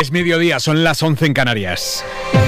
Es mediodía, son las 11 en Canarias.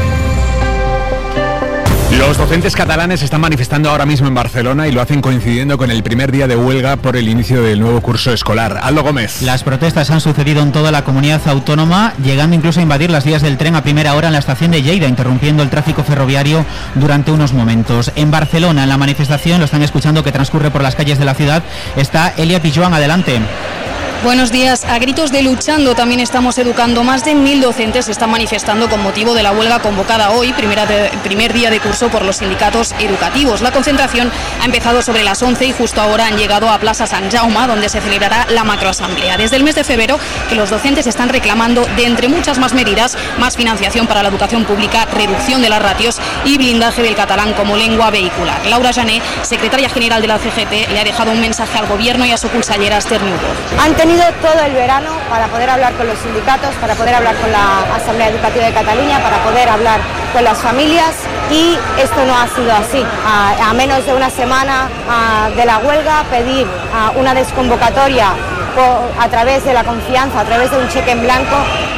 Los docentes catalanes están manifestando ahora mismo en Barcelona y lo hacen coincidiendo con el primer día de huelga por el inicio del nuevo curso escolar. Aldo Gómez. Las protestas han sucedido en toda la comunidad autónoma, llegando incluso a invadir las vías del tren a primera hora en la estación de Lleida, interrumpiendo el tráfico ferroviario durante unos momentos. En Barcelona, en la manifestación, lo están escuchando, que transcurre por las calles de la ciudad, está Elia Pijuan. Adelante. Buenos días. A gritos de luchando también estamos educando. Más de 1.000 docentes se están manifestando con motivo de la huelga convocada hoy, primer día de curso por los sindicatos educativos. La concentración ha empezado sobre las 11 y justo ahora han llegado a Plaza Sant Jaume, donde se celebrará la macroasamblea. Desde el mes de febrero que los docentes están reclamando, de entre muchas más medidas, más financiación para la educación pública, reducción de las ratios y blindaje del catalán como lengua vehicular. Laura Jané, secretaria general de la CGT, le ha dejado un mensaje al gobierno y a su consellera Esther Niubó. Han tenido todo el verano para poder hablar con los sindicatos, para poder hablar con la Asamblea Educativa de Cataluña, para poder hablar con las familias, y esto no ha sido así. A menos de una semana de la huelga, pedir una desconvocatoria a través de la confianza, a través de un cheque en blanco.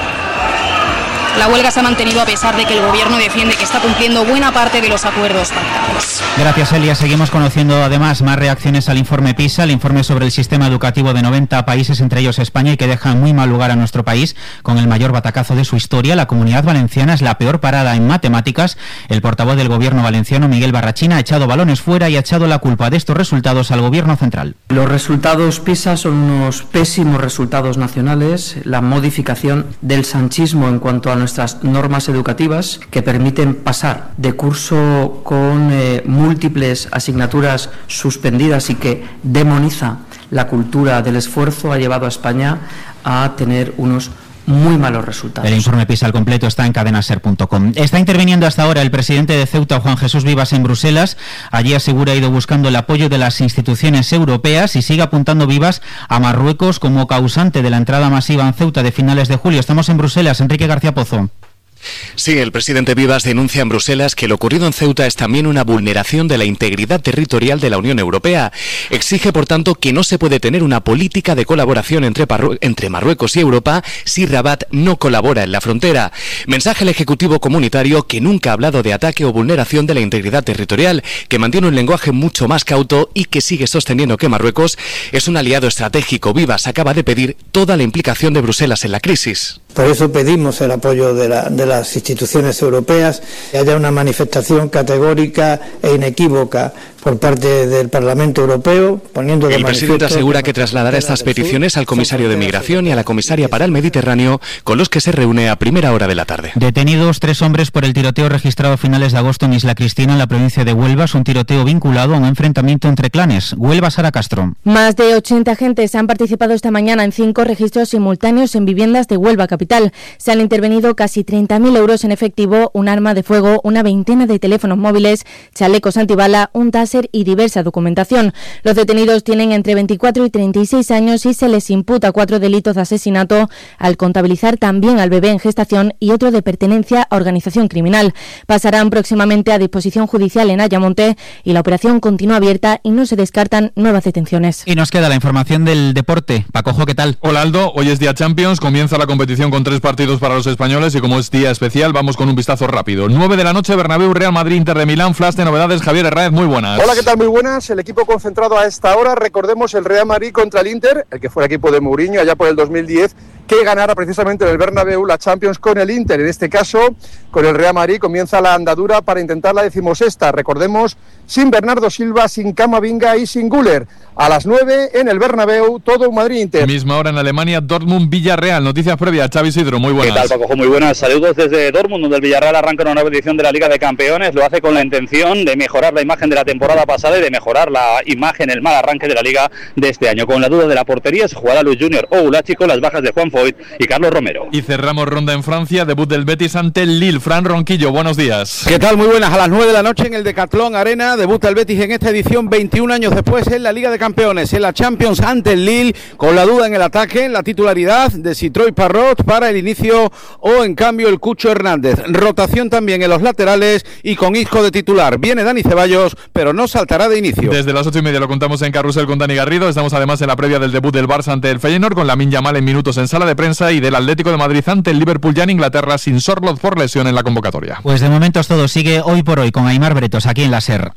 La huelga se ha mantenido a pesar de que el gobierno defiende que está cumpliendo buena parte de los acuerdos pactados. Gracias, Elia. Seguimos conociendo además más reacciones al informe PISA, el informe sobre el sistema educativo de 90 países, entre ellos España, y que deja en muy mal lugar a nuestro país con el mayor batacazo de su historia. La Comunidad Valenciana es la peor parada en matemáticas. El portavoz del gobierno valenciano, Miguel Barrachina, ha echado balones fuera y ha echado la culpa de estos resultados al gobierno central. Los resultados PISA son unos pésimos resultados nacionales, la modificación del sanchismo en cuanto a nuestras normas educativas que permiten pasar de curso con múltiples asignaturas suspendidas y que demoniza la cultura del esfuerzo, ha llevado a España a tener unos muy malos resultados. El informe PISA al completo está en cadenaser.com. Está interviniendo hasta ahora el presidente de Ceuta, Juan Jesús Vivas, en Bruselas. Allí asegura ha ido buscando el apoyo de las instituciones europeas y sigue apuntando Vivas a Marruecos como causante de la entrada masiva en Ceuta de finales de julio. Estamos en Bruselas. Enrique García Pozo. Sí, el presidente Vivas denuncia en Bruselas que lo ocurrido en Ceuta es también una vulneración de la integridad territorial de la Unión Europea. Exige, por tanto, que no se puede tener una política de colaboración entre Marruecos y Europa si Rabat no colabora en la frontera. Mensaje al Ejecutivo Comunitario, que nunca ha hablado de ataque o vulneración de la integridad territorial, que mantiene un lenguaje mucho más cauto y que sigue sosteniendo que Marruecos es un aliado estratégico. Vivas acaba de pedir toda la implicación de Bruselas en la crisis. Por eso pedimos el apoyo de las instituciones europeas, que haya una manifestación categórica e inequívoca por parte del Parlamento Europeo, poniendo de manifiesto... El presidente asegura que trasladará estas peticiones al comisario de Migración y a la comisaria para el Mediterráneo, con los que se reúne a primera hora de la tarde. Detenidos 3 hombres por el tiroteo registrado a finales de agosto en Isla Cristina, en la provincia de Huelva. Es un tiroteo vinculado a un enfrentamiento entre clanes. Huelva, Sara Castro. Más de 80 agentes han participado esta mañana en 5 registros simultáneos en viviendas de Huelva capital. Se han intervenido casi 30.000 euros en efectivo, un arma de fuego, una veintena de teléfonos móviles, chalecos antibala, un taser y diversa documentación. Los detenidos tienen entre 24 y 36 años y se les imputa 4 delitos de asesinato, al contabilizar también al bebé en gestación y otro de pertenencia a organización criminal. Pasarán próximamente a disposición judicial en Ayamonte y la operación continúa abierta y no se descartan nuevas detenciones. Y nos queda la información del deporte. Pacojo, ¿qué tal? Hola Aldo, hoy es día Champions, comienza la competición con 3 partidos para los españoles y como es día especial vamos con un vistazo rápido. 9 de la noche, Bernabéu, Real Madrid, Inter de Milán. Flash de novedades, Javier Herráez, muy buenas. Hola, ¿qué tal? Muy buenas. El equipo concentrado a esta hora, recordemos el Real Madrid contra el Inter, el que fue el equipo de Mourinho allá por el 2010, que ganara precisamente en el Bernabéu la Champions con el Inter. En este caso, con el Real Madrid comienza la andadura para intentar la 16ª. Recordemos, sin Bernardo Silva, sin Camavinga y sin Güler. A las 9 en el Bernabéu, todo un Madrid-Inter. Misma hora en Alemania, Dortmund-Villarreal. Noticias previas, Xavi Isidro, muy buenas. ¿Qué tal, Paco? Muy buenas. Saludos desde Dortmund, donde el Villarreal arranca una nueva edición de la Liga de Campeones. Lo hace con la intención de mejorar la imagen de la temporada pasada y de mejorar la imagen, el mal arranque de la Liga de este año. Con la duda de la portería, se jugará Luis Junior o Ulachi, con las bajas de Juan Foyt y Carlos Romero. Y cerramos ronda en Francia, debut del Betis ante el Lille. Fran Ronquillo, buenos días. ¿Qué tal? Muy buenas. A las 9 de la noche en el Decathlon Arena debuta el Betis en esta edición 21 años después en la Liga de Campeones, en la Champions ante el Lille, con la duda en el ataque, en la titularidad de Citroën Parrot para el inicio o en cambio el Cucho Hernández. Rotación también en los laterales y con Isco de titular. Viene Dani Ceballos, pero no saltará de inicio. Desde las 8:30 lo contamos en Carrusel con Dani Garrido. Estamos además en la previa del debut del Barça ante el Feyenoord, con Lamine Yamal en minutos en sala. sala de prensa y del Atlético de Madrid ante el Liverpool ya en Inglaterra sin Sorloth por lesión en la convocatoria. Pues de momento todo sigue hoy por hoy con Aimar Bretos aquí en la SER.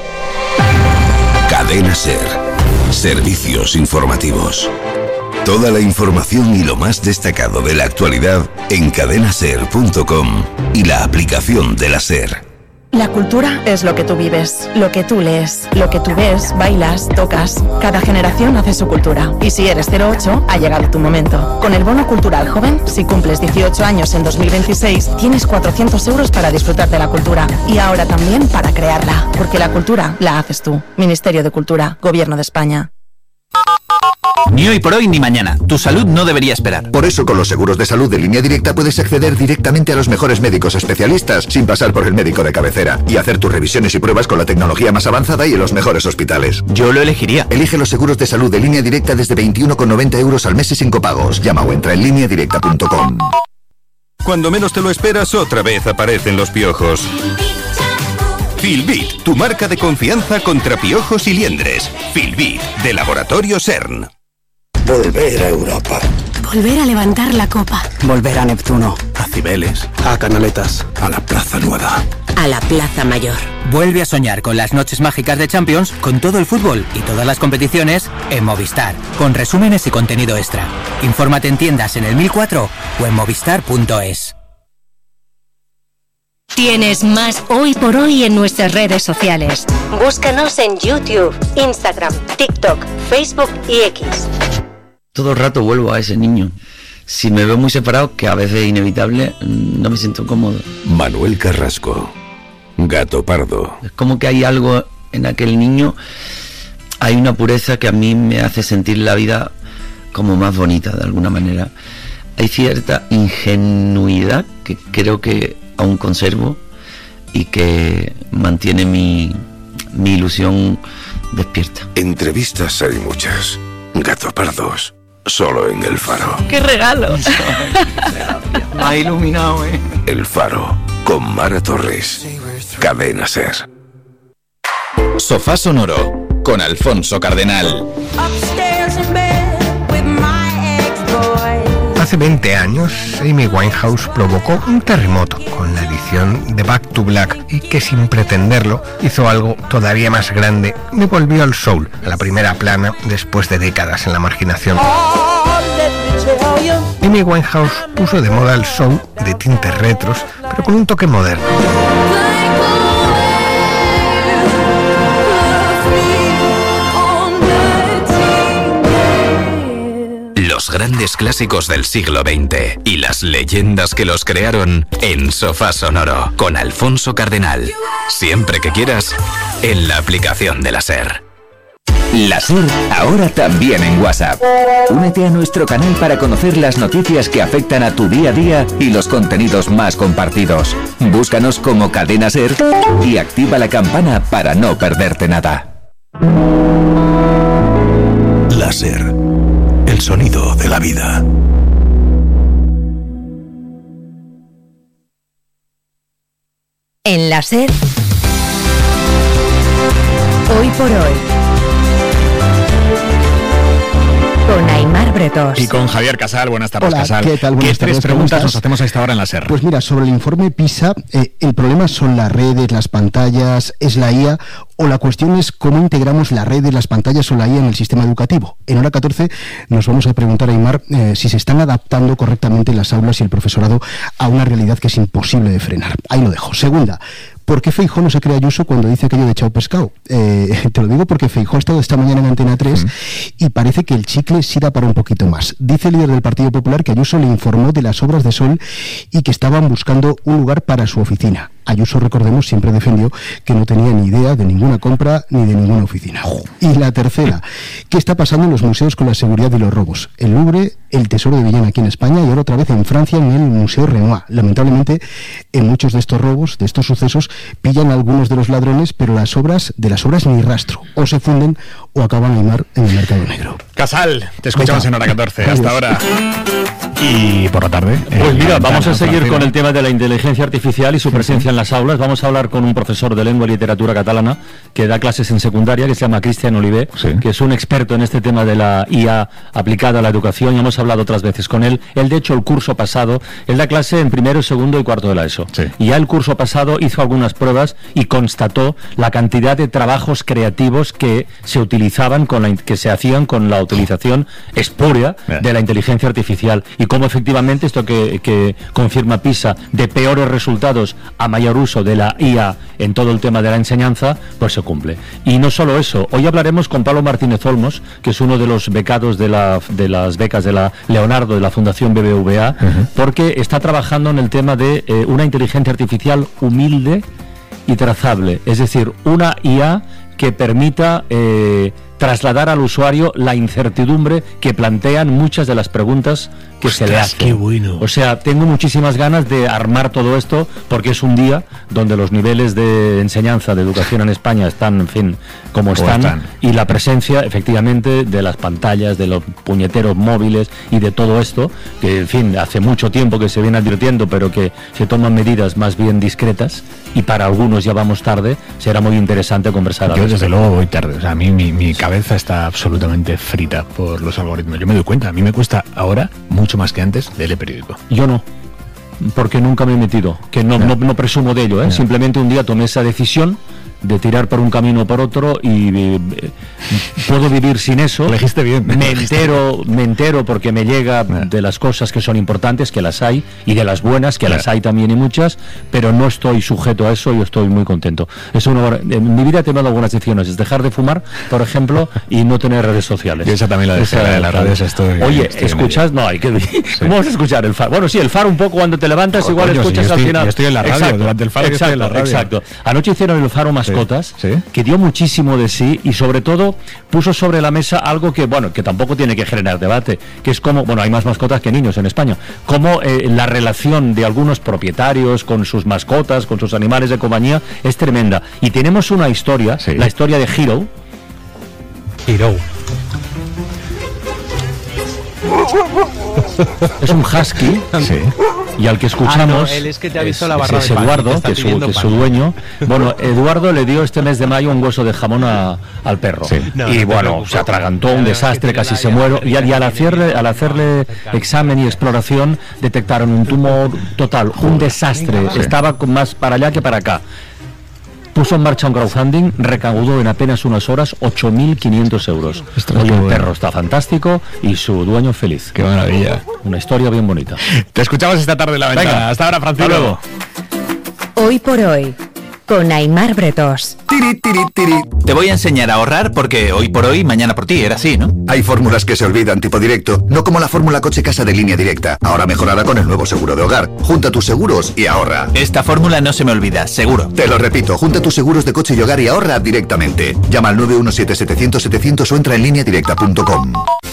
Cadena SER. Servicios informativos. Toda la información y lo más destacado de la actualidad en cadenaser.com y la aplicación de la SER. La cultura es lo que tú vives, lo que tú lees, lo que tú ves, bailas, tocas. Cada generación hace su cultura. Y si eres 08, ha llegado tu momento. Con el Bono Cultural Joven, si cumples 18 años en 2026, tienes 400 euros para disfrutar de la cultura. Y ahora también para crearla. Porque la cultura la haces tú. Ministerio de Cultura, Gobierno de España. Ni hoy por hoy ni mañana. Tu salud no debería esperar. Por eso con los seguros de salud de Línea Directa puedes acceder directamente a los mejores médicos especialistas sin pasar por el médico de cabecera y hacer tus revisiones y pruebas con la tecnología más avanzada y en los mejores hospitales. Yo lo elegiría. Elige los seguros de salud de Línea Directa desde 21,90 euros al mes y sin copagos. Llama o entra en lineadirecta.com. Cuando menos te lo esperas, otra vez aparecen los piojos. Filbit, tu marca de confianza contra piojos y liendres. Filbit, de Laboratorio CERN. Volver a Europa. Volver a levantar la copa. Volver a Neptuno. A Cibeles. A Canaletas. A la Plaza Nueva. A la Plaza Mayor. Vuelve a soñar con las noches mágicas de Champions, con todo el fútbol y todas las competiciones en Movistar, con resúmenes y contenido extra. Infórmate en tiendas en el 1004 o en movistar.es. Tienes más Hoy por Hoy en nuestras redes sociales. Búscanos en YouTube, Instagram, TikTok, Facebook y X. Todo el rato vuelvo a ese niño. Si me veo muy separado, que a veces es inevitable, no me siento cómodo. Manuel Carrasco, Gato Pardo. Es como que hay algo en aquel niño, hay una pureza que a mí me hace sentir la vida como más bonita de alguna manera. Hay cierta ingenuidad que creo que aún conservo y que mantiene mi ilusión despierta. Entrevistas hay muchas. Gato Pardos, solo en El Faro. ¡Qué regalo! Me ha iluminado, ¿eh? El Faro, con Mara Torres. Cadena SER. Sofá Sonoro, con Alfonso Cardenal. Hace 20 años, Amy Winehouse provocó un terremoto con la edición de Back to Black y que sin pretenderlo hizo algo todavía más grande. Devolvió al soul a la primera plana después de décadas en la marginación. Amy Winehouse puso de moda el soul de tintes retros, pero con un toque moderno. Los grandes clásicos del siglo XX y las leyendas que los crearon en Sofá Sonoro con Alfonso Cardenal. Siempre que quieras, en la aplicación de la SER. La SER ahora también en WhatsApp. Únete a nuestro canal para conocer las noticias que afectan a tu día a día y los contenidos más compartidos. Búscanos como Cadena SER y activa la campana para no perderte nada. La SER. El sonido de la vida. En la SER, Hoy por Hoy, con Aimar Bretos. Y con Javier Casal. Buenas tardes. Hola, Casal. ¿qué tal? Buenas tardes. Tres preguntas nos hacemos a esta hora en la SER? Pues mira, sobre el informe PISA, el problema son las redes, las pantallas, es la IA, o la cuestión es cómo integramos las redes, las pantallas o la IA en el sistema educativo. En hora 14 nos vamos a preguntar a Aimar si se están adaptando correctamente las aulas y el profesorado a una realidad que es imposible de frenar. Ahí lo dejo. Segunda, ¿por qué Feijóo no se cree Ayuso cuando dice aquello de chao pescado? Te lo digo porque Feijóo ha estado esta mañana en Antena 3 y parece que el chicle sí da para un poquito más. Dice el líder del Partido Popular que Ayuso le informó de las obras de Sol y que estaban buscando un lugar para su oficina. Ayuso, recordemos, siempre defendió que no tenía ni idea de ninguna compra ni de ninguna oficina. Y la tercera, ¿qué está pasando en los museos con la seguridad y los robos? El Louvre, el Tesoro de Villena aquí en España y ahora otra vez en Francia en el Museo Renoir. Lamentablemente, en muchos de estos robos, de estos sucesos, pillan a algunos de los ladrones, pero de las obras ni rastro. O se funden o acaban a Aimar en el mercado negro. Casal, te escuchamos en hora 14. Hasta ahora. Y por la tarde... Pues mira, vamos a seguir con el tema de la inteligencia artificial y su presencia en las aulas. Vamos a hablar con un profesor de lengua y literatura catalana que da clases en secundaria, que se llama Cristian Oliver, que es un experto en este tema de la IA aplicada a la educación, y hemos hablado otras veces con él. Él, de hecho, el curso pasado, él da clase en primero, segundo y cuarto de la ESO. Y ya el curso pasado hizo algunas pruebas y constató la cantidad de trabajos creativos que se utilizaban, que se hacían con la utilización espúrea de la inteligencia artificial, y cómo efectivamente esto que confirma PISA, de peores resultados a mayor uso de la IA en todo el tema de la enseñanza, pues se cumple. Y no solo eso, hoy hablaremos con Pablo Martínez Olmos, que es uno de los becados de las becas de la Leonardo, de la Fundación BBVA, porque está trabajando en el tema de una inteligencia artificial humilde y trazable, es decir, una IA que permita trasladar al usuario la incertidumbre que plantean muchas de las preguntas que se le hacen. ¡Qué bueno! O sea, tengo muchísimas ganas de armar todo esto, porque es un día donde los niveles de enseñanza, de educación en España están, en fin, como están, y la presencia, efectivamente, de las pantallas, de los puñeteros móviles y de todo esto, que, en fin, hace mucho tiempo que se viene advirtiendo, pero que se toman medidas más bien discretas, y para algunos ya vamos tarde. Será muy interesante conversar. Yo, desde luego, voy tarde. O sea, a mí mi cabeza está absolutamente frita por los algoritmos. Yo me doy cuenta, a mí me cuesta ahora mucho más que antes leer el periódico. Yo no, porque nunca me he metido, que no presumo de ello, simplemente un día tomé esa decisión de tirar por un camino o por otro, y puedo vivir sin eso. Elegiste bien. Me entero porque me llega de las cosas que son importantes, que las hay, y de las buenas, que las hay también, y muchas, pero no estoy sujeto a eso. Yo estoy muy contento. En mi vida he tomado algunas decisiones, es dejar de fumar, por ejemplo, y no tener redes sociales. Yo esa también la dejé, de las redes estoy... Oye, ¿escuchas? No, hay que... ¿Cómo vas a escuchar el Faro? Bueno, sí, el Faro un poco cuando te levantas, igual escuchas al final. Yo estoy en la radio, durante el Faro estoy en la radio. Exacto. Anoche hicieron el Faro Mascotas, que dio muchísimo de sí, y sobre todo puso sobre la mesa algo que tampoco tiene que generar debate, que es como, hay más mascotas que niños en España, como la relación de algunos propietarios con sus mascotas, con sus animales de compañía, es tremenda. Y tenemos una historia, la historia de Hero. Es un husky, y al que escuchamos él es que te avisó la barra es Eduardo, que es su dueño. Bueno, Eduardo le dio este mes de mayo un hueso de jamón al perro, se atragantó, un desastre, casi se muere, y al hacerle examen y exploración detectaron un tumor total, un desastre, estaba más para allá que para acá. Puso en marcha un crowdfunding, recaudó en apenas unas horas 8.500 euros. Oye, el perro está fantástico y su dueño feliz. ¡Qué maravilla! Una historia bien bonita. Te escuchamos esta tarde en La Ventana. Venga, hasta ahora, Francisco. Hasta luego. Hoy por hoy, con Aimar Bretos. Te voy a enseñar a ahorrar, porque hoy por hoy, mañana por ti, era así, ¿no? Hay fórmulas que se olvidan, tipo directo, no como la fórmula coche casa de Línea Directa, ahora mejorada con el nuevo seguro de hogar. Junta tus seguros y ahorra. Esta fórmula no se me olvida, seguro. Te lo repito, junta tus seguros de coche y hogar y ahorra directamente. Llama al 917-700-700 o entra en lineadirecta.com.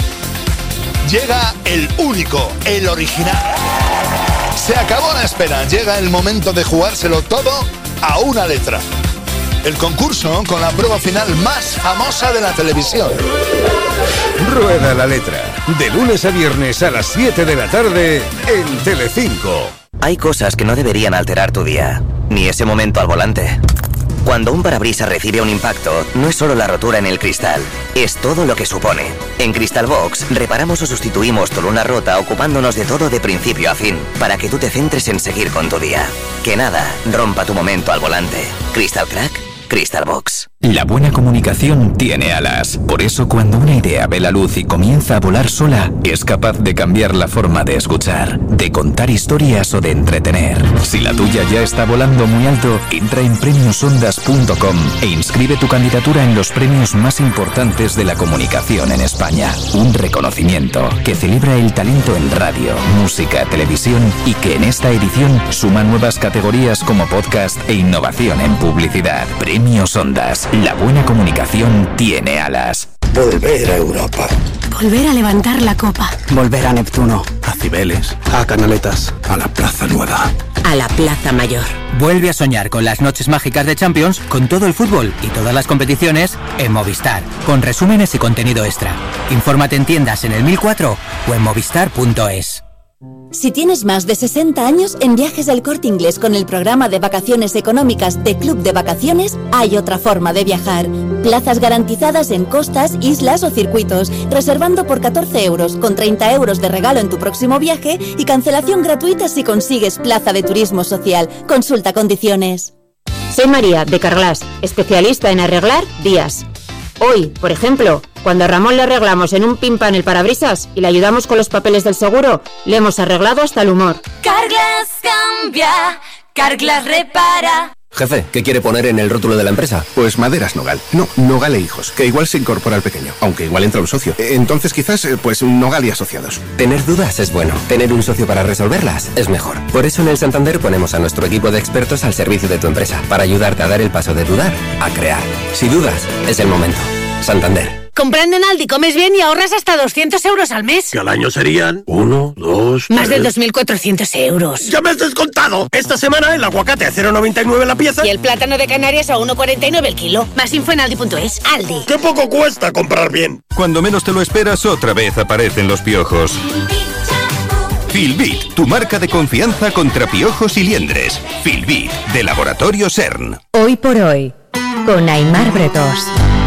Llega el único, el original. Se acabó la espera, llega el momento de jugárselo todo a una letra. El concurso con la prueba final más famosa de la televisión. Rueda la letra, de lunes a viernes a las 7 de la tarde en Telecinco. Hay cosas que no deberían alterar tu día, ni ese momento al volante. Cuando un parabrisas recibe un impacto, no es solo la rotura en el cristal, es todo lo que supone. En Crystal Box reparamos o sustituimos tu luna rota, ocupándonos de todo de principio a fin, para que tú te centres en seguir con tu día. Que nada rompa tu momento al volante. Crystal Crack, Crystal Box. La buena comunicación tiene alas. Por eso, cuando una idea ve la luz y comienza a volar sola, es capaz de cambiar la forma de escuchar, de contar historias o de entretener. Si la tuya ya está volando muy alto, entra en premiosondas.com e inscribe tu candidatura en los premios más importantes de la comunicación en España. Un reconocimiento que celebra el talento en radio, música, televisión, y que en esta edición suma nuevas categorías como podcast e innovación en publicidad. Premios Ondas. La buena comunicación tiene alas. Volver a Europa. Volver a levantar la copa. Volver a Neptuno. A Cibeles. A Canaletas. A la Plaza Nueva. A la Plaza Mayor. Vuelve a soñar con las noches mágicas de Champions, con todo el fútbol y todas las competiciones en Movistar, con resúmenes y contenido extra. Infórmate en tiendas en el 1004 o en movistar.es. Si tienes más de 60 años, en Viajes El Corte Inglés con el programa de vacaciones económicas de Club de Vacaciones hay otra forma de viajar. Plazas garantizadas en costas, islas o circuitos, reservando por 14 euros, con 30 euros de regalo en tu próximo viaje y cancelación gratuita si consigues plaza de turismo social. Consulta condiciones. Soy María, de Carglass, especialista en arreglar vías. Hoy, por ejemplo, cuando a Ramón le arreglamos en un pimpan el parabrisas y le ayudamos con los papeles del seguro, le hemos arreglado hasta el humor. Carglass cambia, Carglass repara. Jefe, ¿qué quiere poner en el rótulo de la empresa? Pues Maderas Nogal. No, Nogal e Hijos, que igual se incorpora al pequeño, aunque igual entra un socio. Entonces quizás, pues Nogal y Asociados. Tener dudas es bueno. Tener un socio para resolverlas es mejor. Por eso en el Santander ponemos a nuestro equipo de expertos al servicio de tu empresa, para ayudarte a dar el paso de dudar a crear. Si dudas, es el momento. Santander. Comprando en Aldi comes bien y ahorras hasta 200 euros al mes. Que al año serían 1, 2, Más de 2.400 euros. ¡Ya me has descontado! Esta semana el aguacate a 0,99 la pieza. Y el plátano de Canarias a 1,49 el kilo. Más info en Aldi.es. Aldi. ¡Qué poco cuesta comprar bien! Cuando menos te lo esperas, otra vez aparecen los piojos. Filbit, tu marca de confianza contra piojos y liendres. Filbit, de Laboratorio CERN. Hoy por hoy, con Aimar Bretos.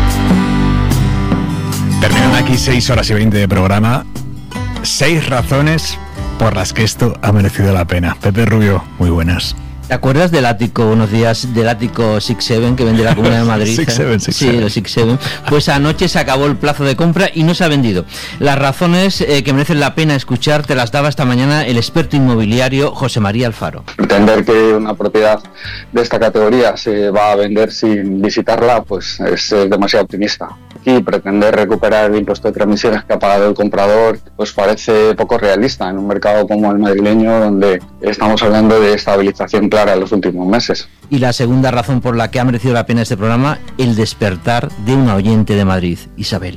Terminan aquí 6 horas y 20 de programa. 6 razones por las que esto ha merecido la pena. Pepe Rubio, muy buenas. ¿Te acuerdas del ático, unos días, del ático 6-7 que vende la Comunidad de Madrid? 6-7. Sí, el 6-7. Pues anoche se acabó el plazo de compra y no se ha vendido. Las razones que merecen la pena escuchar te las daba esta mañana el experto inmobiliario José María Alfaro. Pretender que una propiedad de esta categoría se va a vender sin visitarla, pues es demasiado optimista. Y pretender recuperar el impuesto de transmisiones que ha pagado el comprador, pues parece poco realista en un mercado como el madrileño, donde estamos hablando de estabilización clara en los últimos meses. Y la segunda razón por la que ha merecido la pena este programa, el despertar de una oyente de Madrid, Isabel.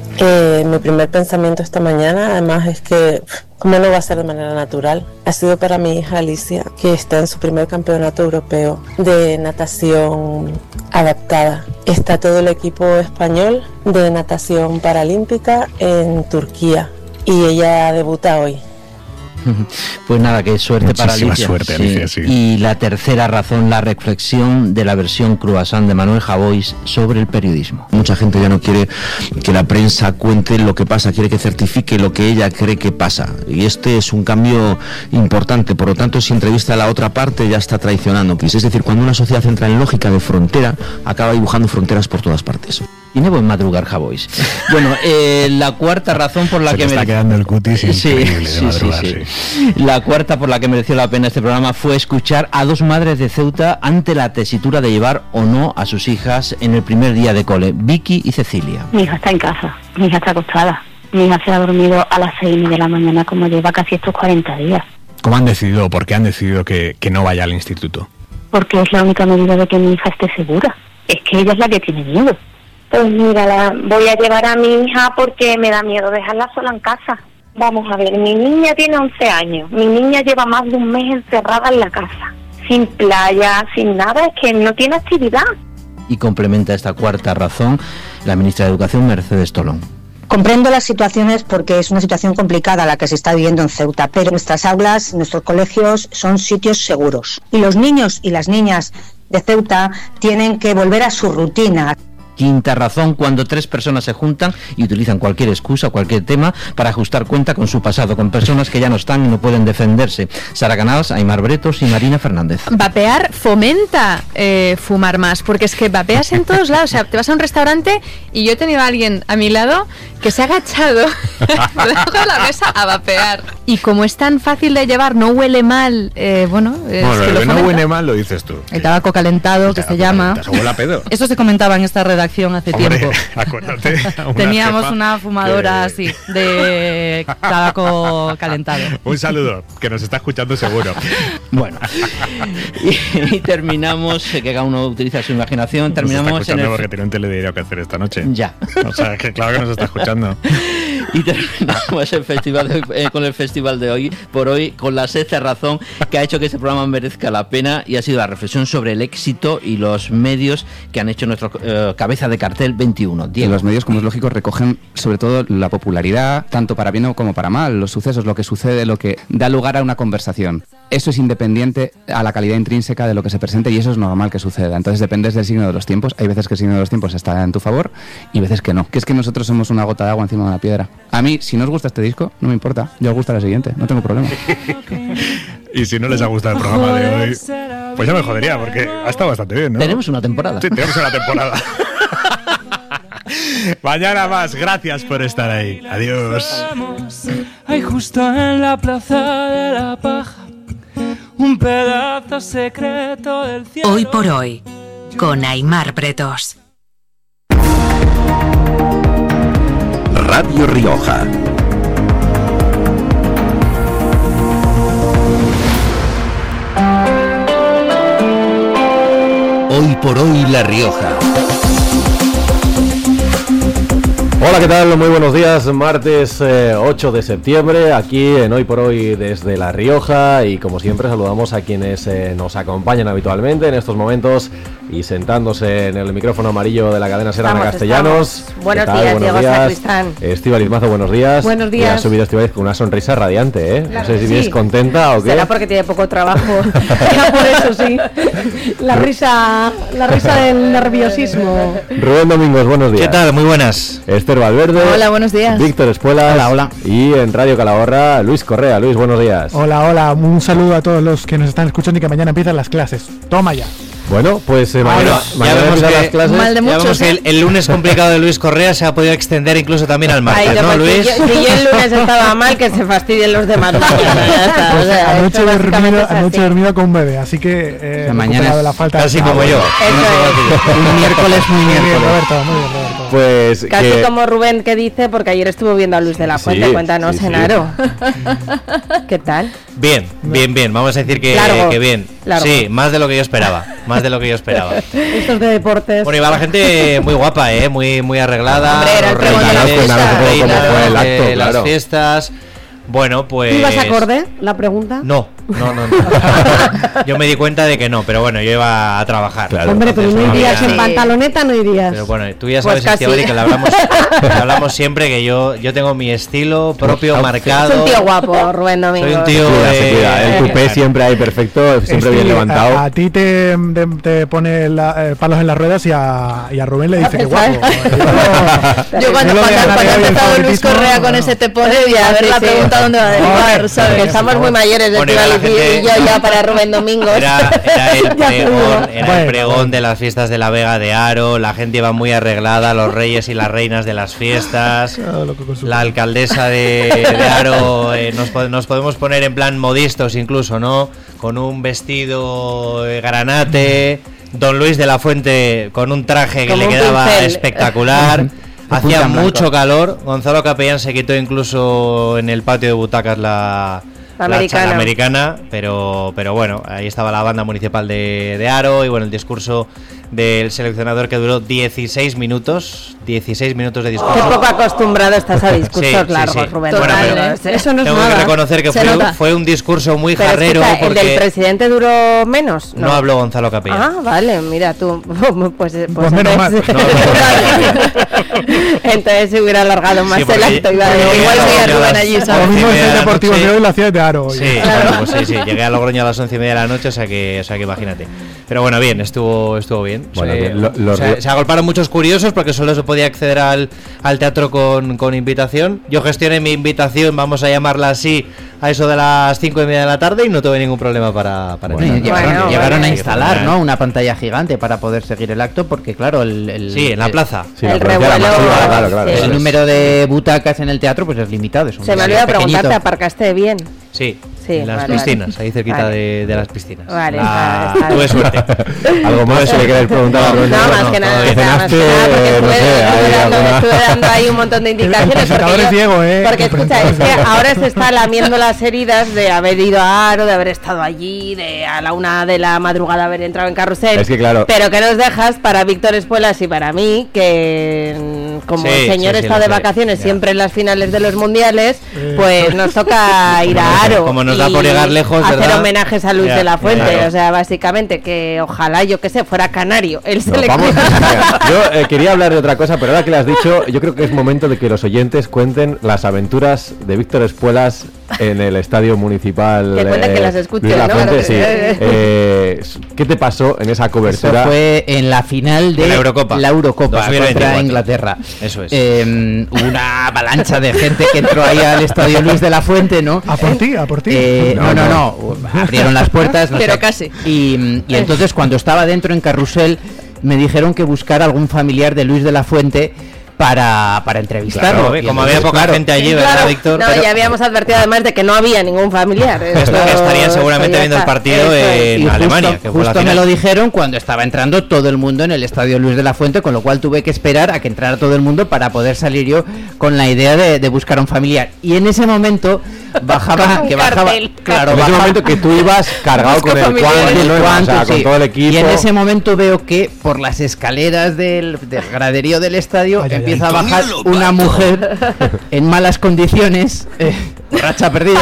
Mi primer pensamiento esta mañana, además, es que ¿cómo no va a ser de manera natural? Ha sido para mi hija Alicia, que está en su primer campeonato europeo de natación adaptada. Está todo el equipo español de natación paralímpica en Turquía y ella debuta hoy. Pues nada, qué suerte. Muchísima para Alicia. Suerte, Alicia, sí. Y la tercera razón, la reflexión de la versión croissant de Manuel Javois sobre el periodismo. Mucha gente ya no quiere que la prensa cuente lo que pasa, quiere que certifique lo que ella cree que pasa. Y este es un cambio importante, por lo tanto, si entrevista a la otra parte ya está traicionando. Es decir, cuando una sociedad entra en lógica de frontera, acaba dibujando fronteras por todas partes. Tiene buen madrugar Javois. Bueno, la cuarta razón por la se que está quedando el cutis increíble de madrugar, sí. La cuarta por la que mereció la pena este programa fue escuchar a dos madres de Ceuta ante la tesitura de llevar o no a sus hijas en el primer día de cole, Vicky y Cecilia. Mi hija está en casa, mi hija está acostada, mi hija se ha dormido a las 6:30 de la mañana, como lleva casi estos 40 días. ¿Cómo han decidido, por qué han decidido que no vaya al instituto? Porque es la única medida de que mi hija esté segura, es que ella es la que tiene miedo. Pues mira, voy a llevar a mi hija porque me da miedo dejarla sola en casa. Vamos a ver, mi niña tiene 11 años. Mi niña lleva más de un mes encerrada en la casa. Sin playa, sin nada, es que no tiene actividad. Y complementa esta cuarta razón la ministra de Educación, Mercedes Tolón. Comprendo las situaciones porque es una situación complicada la que se está viviendo en Ceuta, pero nuestras aulas, nuestros colegios son sitios seguros. Y los niños y las niñas de Ceuta tienen que volver a su rutina. Quinta razón, cuando tres personas se juntan y utilizan cualquier excusa, cualquier tema para ajustar cuenta con su pasado, con personas que ya no están y no pueden defenderse. Sara Canals, Aimar Bretos y Marina Fernández. Vapear fomenta fumar más, porque es que vapeas en todos lados. O sea, te vas a un restaurante y yo he tenido a alguien a mi lado que se ha agachado debajo de la mesa a vapear. Y como es tan fácil de llevar, no huele mal, bueno, que no huele mal lo dices tú. El tabaco calentado, que se llama. Se huele a pedo. Eso se comentaba en esta redacción hace tiempo. Acuérdate. Teníamos una fumadora así de tabaco calentado. Un saludo, que nos está escuchando seguro. Bueno, y terminamos, que cada uno utiliza su imaginación. Terminamos nos está escuchando porque tiene un telediario que hacer esta noche. Ya. O sea, que claro que nos está escuchando. Y terminamos el festival con el festival de hoy, por hoy, con la sexta razón que ha hecho que este programa merezca la pena, y ha sido la reflexión sobre el éxito y los medios que han hecho nuestro cabeza de cartel 21. Diego. Los medios, como es lógico, recogen sobre todo la popularidad, tanto para bien como para mal, los sucesos, lo que sucede, lo que da lugar a una conversación. Eso es independiente a la calidad intrínseca de lo que se presente, y eso es normal que suceda. Entonces dependes del signo de los tiempos. Hay veces que el signo de los tiempos está en tu favor y veces que no. Que es que nosotros somos una gota de agua encima de una piedra. A mí, si no os gusta este disco, no me importa. Yo os gusta la siguiente, no tengo problema. Y si no les ha gustado el programa de hoy, pues ya me jodería, porque ha estado bastante bien, ¿no? Tenemos una temporada. Sí, tenemos una temporada. Mañana más, gracias por estar ahí. Adiós. Hay justo en la plaza de la paja un pedazo secreto del cielo. Hoy por hoy, con Aimar Bretos. Radio Rioja. Hoy por hoy La Rioja. Hola, ¿qué tal? Muy buenos días, martes 8 de septiembre, aquí en Hoy por Hoy desde La Rioja, y como siempre saludamos a quienes nos acompañan habitualmente en estos momentos y sentándose en el micrófono amarillo de la cadena Ser Ana Castellanos. Buenos días, Diego Sacristán. Estíbaliz Mazo, buenos días. Buenos días. Y ha subido Estíbaliz con una sonrisa radiante, ¿eh? Claro, no sé si sí. vienes contenta o qué. Será porque tiene poco trabajo. Será por eso, sí. La risa del nerviosismo. Rubén Domingos, buenos días. ¿Qué tal? Muy buenas. Esther Valverde. Hola, buenos días. Víctor Espuelas. Hola, hola. Y en Radio Calahorra, Luis Correa. Luis, buenos días. Hola, un saludo a todos los que nos están escuchando y que mañana empiezan las clases. Toma ya. Bueno, pues mañana vemos empiezan que, las clases. Mal de muchos, ya vemos que el lunes complicado de Luis Correa se ha podido extender incluso también al martes, Ay, ¿no, pues Luis? Si yo el lunes estaba mal, que se fastidien los demás. Pues anoche he dormido con un bebé, así que mañana la falta casi como yo. Un miércoles muy miércoles. Roberto, muy bien, Roberto. Pues casi como Rubén, que dice, porque ayer estuvo viendo a Luis de la Fuente. Cuéntanos, Genaro. ¿Qué tal? Bien. Vamos a decir que bien. Largo. Sí, más de lo que yo esperaba. Estos de deportes. Bueno, iba la gente muy guapa, muy arreglada. Hombre, era el pregón de la fiesta. Las fiestas. Bueno, pues... ¿Tú ibas acorde, la pregunta? No. Yo me di cuenta de que no, pero bueno, yo iba a trabajar. Claro. Hombre, pero no irías en pantaloneta, no irías. Pero bueno, tú ya sabes, pues que le hablamos siempre que yo tengo mi estilo propio marcado. Es un tío guapo, Rubén Domingos. Soy un tío el tupé siempre ahí perfecto, siempre bien levantado. A ti te pone palos en las ruedas y a Rubén le dice que guapo. Yo cuando ha empezado Luis Correa con ese te pone y a ver la pregunta dónde va a derivar, ¿sabes? Que estamos muy mayores de y yo ya para Rubén Domingos. Era el pregón de las fiestas de la Vega de Haro, la gente iba muy arreglada, los reyes y las reinas de las fiestas, la alcaldesa de Haro, nos podemos poner en plan modistos incluso, ¿no? Con un vestido granate, don Luis de la Fuente con un traje que le quedaba espectacular. Hacía mucho calor, Gonzalo Capellán se quitó incluso en el patio de butacas la americana, pero bueno, ahí estaba la banda municipal de Haro y bueno, el discurso del seleccionador que duró 16 minutos de discurso. Qué poco acostumbrado estás a discursos largos, Rubén. Total, eso no es tengo nada. Que reconocer que fue un discurso muy jarrero. Escucha, ¿el del presidente duró menos? No habló Gonzalo Capellán. Ah, vale, mira tú, pues menos mal. Entonces se hubiera alargado más el acto. Igual veía Rubén allí. Lo mismo es el deportivo de hoy, la ciudad de Haro. Sí, claro. Pues sí, llegué a Logroño a las 11:30 de la noche, o sea que imagínate. Pero bueno, bien, estuvo bien. Bueno, se agolparon muchos curiosos porque solo se podía acceder al teatro con invitación. Yo gestioné mi invitación, vamos a llamarla así, a eso de las 5:30 de la tarde y no tuve ningún problema para entrar. Llegaron a instalar, ¿no? Una pantalla gigante para poder seguir el acto porque claro, en la plaza. Sí, el revuelo. Claro. El número de butacas en el teatro pues es limitado. Se me olvidó preguntarte, ¿aparcaste bien? Sí, en las piscinas, ahí cerquita de las piscinas. Vale, tuve suerte. Algo más que le queréis preguntar a Rubén. No, más que nada, estuve dando ahí un montón de indicaciones. Porque escucha, es que ahora se está lamiendo las heridas de haber ido a Aro, de haber estado allí, de a la 1 de la madrugada haber entrado en carrusel. Es que claro. Pero que nos dejas para Víctor Espuelas y para mí, que como el señor está de vacaciones siempre en las finales de los mundiales, pues nos toca ir a Aro. Como nos da por llegar lejos, hacer ¿verdad? homenajes a Luis de la Fuente. O sea, básicamente que ojalá, yo que sé, fuera canario. Él se le vamos, yo quería hablar de otra cosa, pero ahora que lo has dicho, yo creo que es momento de que los oyentes cuenten las aventuras de Víctor Espuelas en el estadio municipal. Que cuenten que las escuchen, de la ¿no? Fuente, sí. ¿Qué te pasó en esa cobertura? Eso fue en la final de la Eurocopa 2024. contra Inglaterra. Eso es. Una avalancha de gente que entró ahí al estadio Luis de la Fuente, ¿no? ¿A por ti? ¿A por ti? No. Abrieron las puertas. No pero sé. casi. Y entonces cuando estaba dentro en carrusel me dijeron que buscara algún familiar de Luis de la Fuente para entrevistarlo. Claro, como había poca gente allí, ¿verdad, claro, Víctor? No, ya habíamos advertido además de que no había ningún familiar. Estarían seguramente viendo el partido en Alemania. Justo me lo dijeron cuando estaba entrando todo el mundo en el estadio Luis de la Fuente, con lo cual tuve que esperar a que entrara todo el mundo para poder salir yo con la idea de buscar a un familiar. Y en ese momento bajaba, claro, en ese momento que tú ibas cargado con el guante, con todo el equipo. Y en ese momento veo que por las escaleras del graderío del estadio empieza a bajar una mujer en malas condiciones, borracha perdida,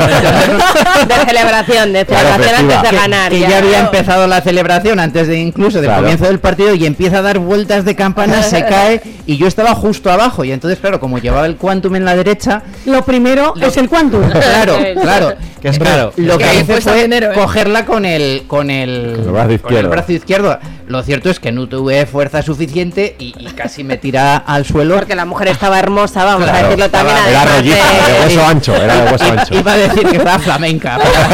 de celebración antes de ganar. Que ya había empezado la celebración antes de incluso del comienzo del partido, y empieza a dar vueltas de campana, se cae, y yo estaba justo abajo, y entonces claro, como llevaba el Quantum en la derecha, lo primero es el Quantum. Claro. Que es claro. Lo que hice fue cogerla con el brazo izquierdo. Lo cierto es que no tuve fuerza suficiente y casi me tira al suelo. Porque la mujer estaba hermosa, vamos a decirlo también. Era rollita, de hueso ancho, era de hueso ancho. Iba a decir que estaba flamenca.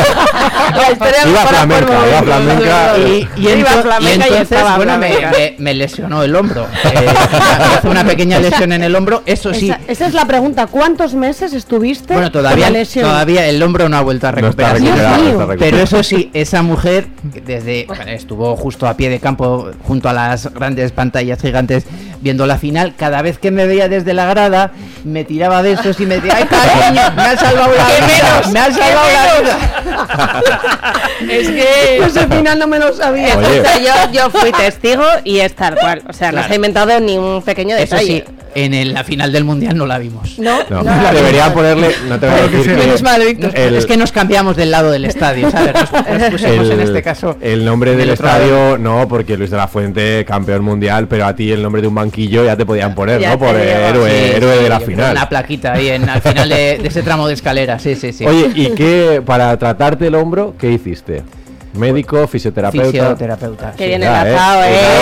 Iba flamenca. Y entonces, bueno, me lesionó el hombro. Me hizo una pequeña lesión en el hombro, eso sí. Esa es la pregunta, ¿cuántos meses estuviste? Bueno, todavía el hombro no ha vuelto a recuperar. Pero eso sí, esa mujer estuvo justo a pie de campo junto a las grandes pantallas gigantes viendo la final. Cada vez que me veía desde la grada me tiraba de esos y me decía: ¡ay, cariño! ¡Me ha salvado la vida! ¡Me ha salvado la vida! Es que ese final no me lo sabía. O sea, yo fui testigo y es tal cual. O sea, no se ha inventado ni un pequeño detalle. Eso sí, en la final del mundial no la vimos. No. Debería ponerle. No te voy a decir menos mal, Víctor. Es que nos cambiamos del lado del estadio, ¿sabes? Nos pusimos en este caso. El nombre del estadio, no, porque Luis de la Fuente, campeón mundial, pero a ti el nombre de un banquillo ya te podían poner, ¿no? Por héroe de la final. Una plaquita ahí al final de ese tramo de escalera, sí. Oye, ¿y qué, para tratarte el hombro, qué hiciste? Médico, fisioterapeuta. Que bien enlazado,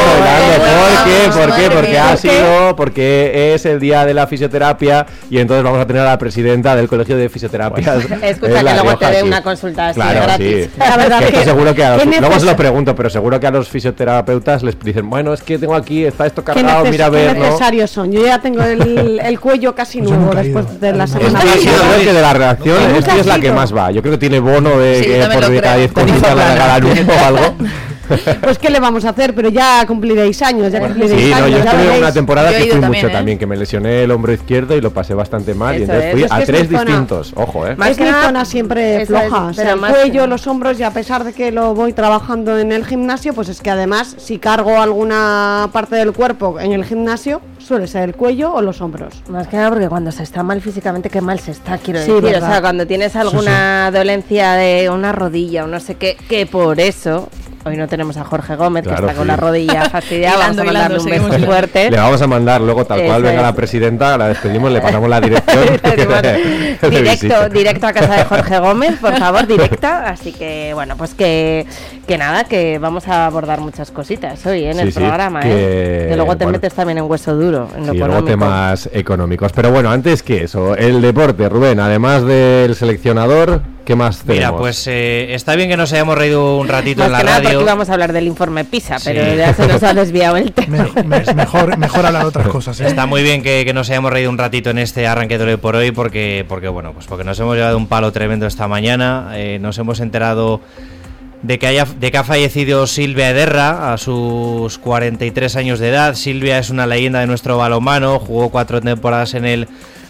¿Por qué? Porque es el día de la fisioterapia y entonces vamos a tener a la presidenta del Colegio de Fisioterapias. Escucha, que luego te dé una consulta así gratis. Sí. La verdad que seguro que luego se lo pregunto, pero seguro que a los fisioterapeutas les dicen: bueno, es que tengo aquí, está esto cargado, mira a ver, ¿no? Qué necesarios son. Yo ya tengo el cuello casi nuevo después de la semana pasada. Yo creo que de la reacción esta es la que más va. Yo creo que tiene bono de que por cada 10 consultas le regalan un o algo. Pues qué le vamos a hacer, pero ya cumpliréis años, yo estuve una temporada que fui mucho también, que me lesioné el hombro izquierdo y lo pasé bastante mal, y entonces fui a 3 distintos, ojo, Es mi zona siempre floja, o sea, el cuello, los hombros, y a pesar de que lo voy trabajando en el gimnasio, pues es que además si cargo alguna parte del cuerpo en el gimnasio, suele ser el cuello o los hombros. Más que nada porque cuando se está mal físicamente, qué mal se está, quiero decir. O sea, cuando tienes alguna dolencia de una rodilla o no sé qué, que por eso... Hoy no tenemos a Jorge Gómez, que está con la rodilla fastidiada. Vamos a mandarle un beso fuerte. Le vamos a mandar luego, tal cual venga la presidenta, la despedimos, le pasamos la dirección. directo a casa de Jorge Gómez, por favor, directa. Así que, bueno, pues que nada, que vamos a abordar muchas cositas hoy en el programa. Que luego te metes también en hueso duro, en lo económico. Luego temas económicos. Pero bueno, antes que eso, el deporte, Rubén, además del seleccionador... ¿Qué más tenemos? Mira, pues está bien que nos hayamos reído un ratito en la radio. Porque íbamos a hablar del informe PISA, pero ya se nos ha desviado el tema. Mejor hablar de otras cosas. Está muy bien que nos hayamos reído un ratito en este arranque de hoy por hoy, porque nos hemos llevado un palo tremendo esta mañana. Nos hemos enterado de que ha fallecido Silvia Ederra a sus 43 años de edad. Silvia es una leyenda de nuestro balonmano, jugó 4 temporadas en el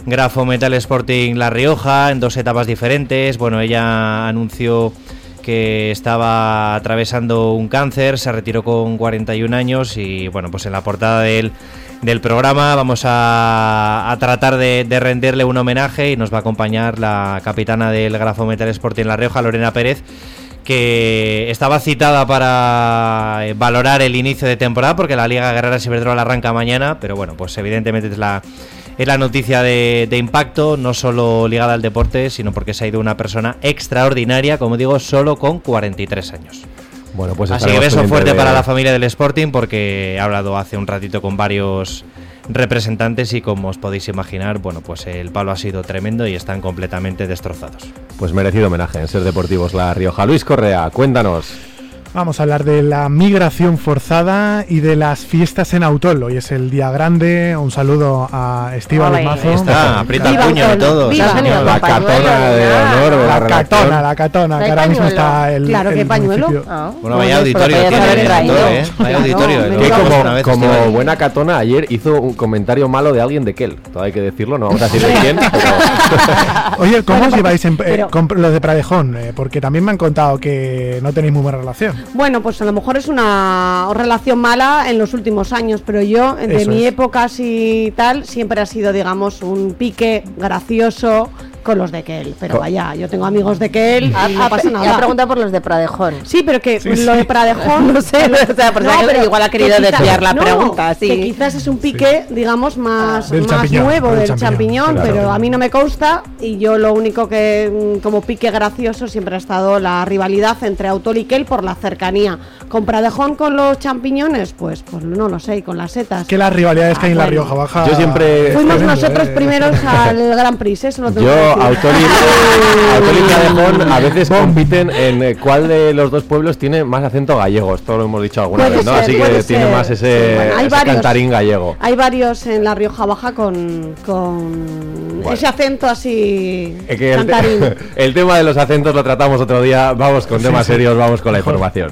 Grafo Metal Sporting La Rioja en 2 etapas diferentes. Bueno, ella anunció que estaba atravesando un cáncer, se retiró con 41 años y bueno, pues en la portada del programa vamos a tratar de rendirle un homenaje y nos va a acompañar la capitana del Grafo Metal Sporting La Rioja, Lorena Pérez, que estaba citada para valorar el inicio de temporada porque la Liga Guerreras Iberdrola arranca mañana, pero bueno, pues evidentemente es la noticia de impacto, no solo ligada al deporte, sino porque se ha ido una persona extraordinaria, como digo, solo con 43 años. Bueno, pues así que beso fuerte para la familia del Sporting, porque he hablado hace un ratito con varios representantes y como os podéis imaginar, bueno, pues el palo ha sido tremendo y están completamente destrozados. Pues merecido homenaje en Ser Deportivos La Rioja. Luis Correa, cuéntanos. Vamos a hablar de la migración forzada y de las fiestas en Autol. Hoy es el día grande. Un saludo a Estíbaliz Mazo. Está, aprieta el puño de todo. La catona de honor de la catona, que ahora mismo está el. Claro, ¿qué pañuelo? Bueno, vaya auditorio tiene, vaya auditorio. Que como buena catona, ayer hizo un comentario malo de alguien de Kel. Todo hay que decirlo, no vamos a decir de quién. Oye, ¿cómo os lleváis con los de Pradejón? Porque también me han contado que no tenéis muy buena relación. Bueno, pues a lo mejor es una relación mala en los últimos años, pero yo, de mi época así tal, siempre ha sido, digamos, un pique gracioso con los de Kel, pero vaya, yo tengo amigos de Kel y no pasa nada. Ya pregunta por los de Pradejón. Sí, pero que lo de Pradejón, no sé, o sea, pero igual ha querido desviar la pregunta, sí. Que quizás es un pique, digamos, más nuevo del champiñón, claro, pero a mí no me consta y yo lo único que, como pique gracioso, siempre ha estado la rivalidad entre Autol y Kel por la cercanía. Con Pradejón, con los champiñones, pues no lo sé, y con las setas. Que las rivalidades que hay en La Rioja Baja. Yo siempre fuimos nosotros primeros al Gran Prix, eso lo tengo que decir. Autol y Pradejón a veces compiten en cuál de los dos pueblos tiene más acento gallego. Esto lo hemos dicho alguna vez, ¿no? Así que tiene más ese cantarín gallego. Hay varios en La Rioja Baja con ese acento así cantarín. El tema de los acentos lo tratamos otro día. Vamos con temas serios, vamos con la información.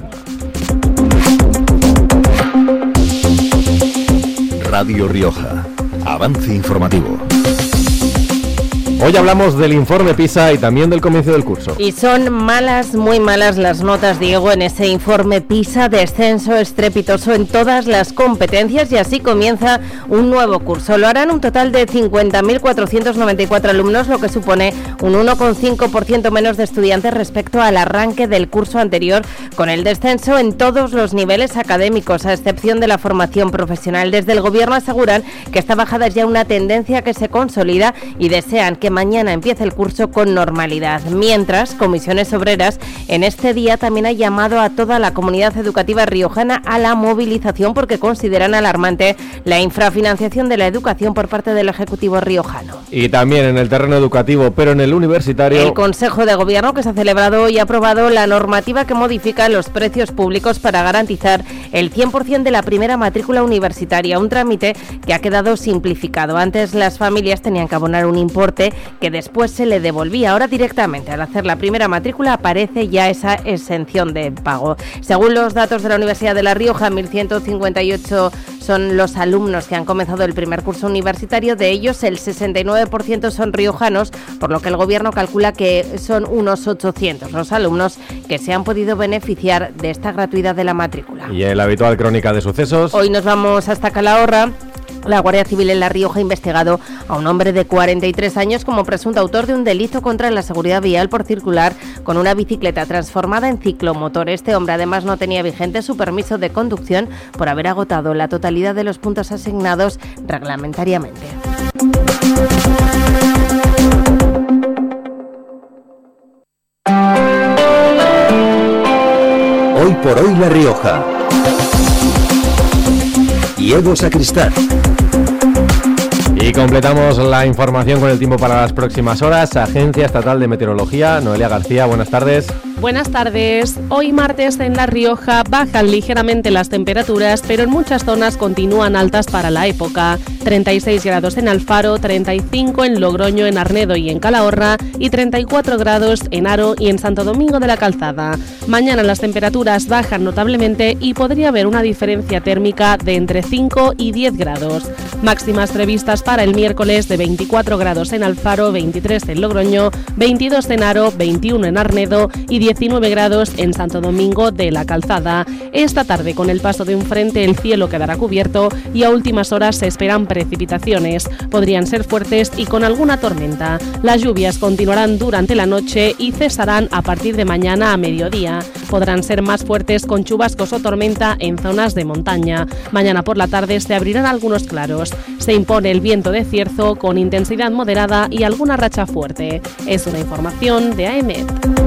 Radio Rioja. Avance informativo. Hoy hablamos del informe PISA y también del comienzo del curso. Y son malas, muy malas las notas, Diego, en ese informe PISA, descenso estrepitoso en todas las competencias y así comienza un nuevo curso. Lo harán un total de 50.494 alumnos, lo que supone un 1,5% menos de estudiantes respecto al arranque del curso anterior, con el descenso en todos los niveles académicos, a excepción de la formación profesional. Desde el Gobierno aseguran que esta bajada es ya una tendencia que se consolida y desean que mañana empiece el curso con normalidad. Mientras, Comisiones Obreras en este día también ha llamado a toda la comunidad educativa riojana a la movilización porque consideran alarmante la infrafinanciación de la educación por parte del Ejecutivo riojano. Y también en el terreno educativo, pero en el universitario, el Consejo de Gobierno, que se ha celebrado hoy, ha aprobado la normativa que modifica los precios públicos para garantizar el 100% de la primera matrícula universitaria, un trámite que ha quedado simplificado. Antes las familias tenían que abonar un importe que después se le devolvía. Ahora directamente al hacer la primera matrícula aparece ya esa exención de pago. Según los datos de la Universidad de La Rioja, 1.158 son los alumnos que han comenzado el primer curso universitario. De ellos el 69% son riojanos, por lo que el Gobierno calcula que son unos 800 los alumnos que se han podido beneficiar de esta gratuidad de la matrícula. Y en la habitual crónica de sucesos, hoy nos vamos hasta Calahorra. La Guardia Civil en La Rioja ha investigado a un hombre de 43 años como presunto autor de un delito contra la seguridad vial por circular con una bicicleta transformada en ciclomotor. Este hombre además no tenía vigente su permiso de conducción por haber agotado la totalidad de los puntos asignados reglamentariamente. Hoy por hoy La Rioja. Y Evo Sacristán. Y completamos la información con el tiempo para las próximas horas. Agencia Estatal de Meteorología, Noelia García, buenas tardes. Buenas tardes. Hoy martes en La Rioja bajan ligeramente las temperaturas, pero en muchas zonas continúan altas para la época. 36 grados en Alfaro, 35 en Logroño, en Arnedo y en Calahorra y 34 grados en Haro y en Santo Domingo de la Calzada. Mañana las temperaturas bajan notablemente y podría haber una diferencia térmica de entre 5 y 10 grados. Máximas previstas para el miércoles de 24 grados en Alfaro, 23 en Logroño, 22 en Haro, 21 en Arnedo y 19 grados en Santo Domingo de la Calzada. Esta tarde, con el paso de un frente, el cielo quedará cubierto y a últimas horas se esperan precipitaciones. Podrían ser fuertes y con alguna tormenta. Las lluvias continuarán durante la noche y cesarán a partir de mañana a mediodía. Podrán ser más fuertes con chubascos o tormenta en zonas de montaña. Mañana por la tarde se abrirán algunos claros. Se impone el viento de cierzo con intensidad moderada y alguna racha fuerte. Es una información de AEMET.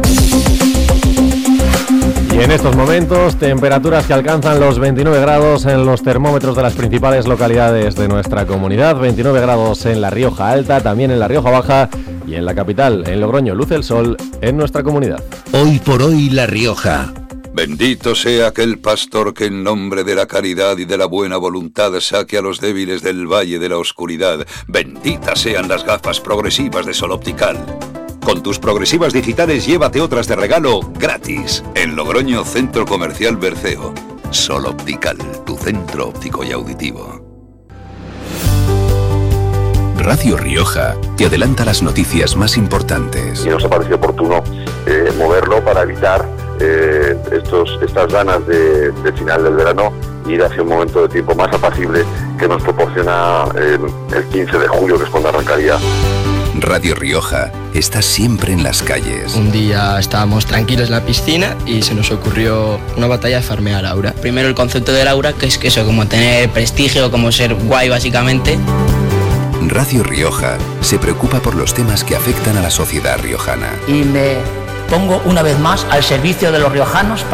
Y en estos momentos, temperaturas que alcanzan los 29 grados en los termómetros de las principales localidades de nuestra comunidad. 29 grados en La Rioja Alta, también en La Rioja Baja y en la capital, en Logroño, luce el sol en nuestra comunidad. Hoy por hoy La Rioja. Bendito sea aquel pastor que en nombre de la caridad y de la buena voluntad saque a los débiles del valle de la oscuridad. Benditas sean las gafas progresivas de Sol Optical. Con tus progresivas digitales llévate otras de regalo gratis. En Logroño, Centro Comercial Berceo. Sol Optical, tu centro óptico y auditivo. Radio Rioja te adelanta las noticias más importantes. Y nos ha parecido oportuno moverlo para evitar estas ganas de final del verano, ir hacia un momento de tiempo más apacible que nos proporciona el 15 de julio, que es cuando arrancaría. Radio Rioja está siempre en las calles. Un día estábamos tranquilos en la piscina y se nos ocurrió una batalla de farmear aura. Primero el concepto del aura, que es eso, como tener prestigio, como ser guay básicamente. Radio Rioja se preocupa por los temas que afectan a la sociedad riojana. Y me pongo una vez más al servicio de los riojanos.